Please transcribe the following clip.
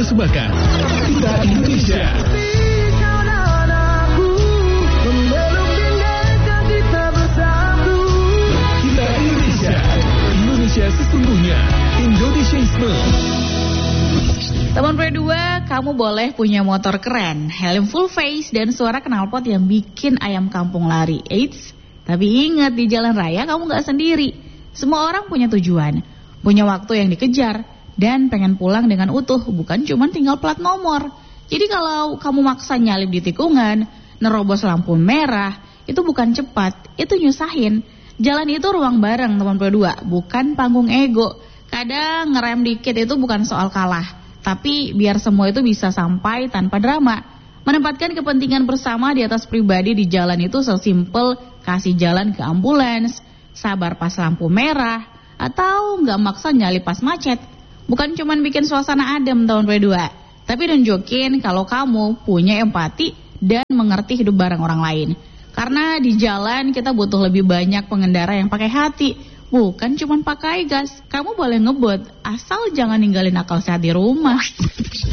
persembahkan Kita Indonesia. Kita Indonesia. Indonesia sesungguhnya. Indonesiaisme. Teman P2, kamu boleh punya motor keren, helm full face, dan suara knalpot yang bikin ayam kampung lari. Eits, tapi ingat di jalan raya kamu gak sendiri. Semua orang punya tujuan, punya waktu yang dikejar, dan pengen pulang dengan utuh, bukan cuma tinggal plat nomor. Jadi kalau kamu maksa nyalip di tikungan, nerobos lampu merah, itu bukan cepat, itu nyusahin. Jalan itu ruang bareng teman P2, bukan panggung ego. Kadang ngerem dikit itu bukan soal kalah, tapi biar semua itu bisa sampai tanpa drama. Menempatkan kepentingan bersama di atas pribadi di jalan itu sesimpel kasih jalan ke ambulans, sabar pas lampu merah, atau nggak maksa nyalip pas macet. Bukan cuman bikin suasana adem tahun P2, tapi nunjukin kalau kamu punya empati dan mengerti hidup bareng orang lain. Karena di jalan kita butuh lebih banyak pengendara yang pakai hati, bukan cuman pakai gas. Kamu boleh ngebut, asal jangan ninggalin akal sehat di rumah.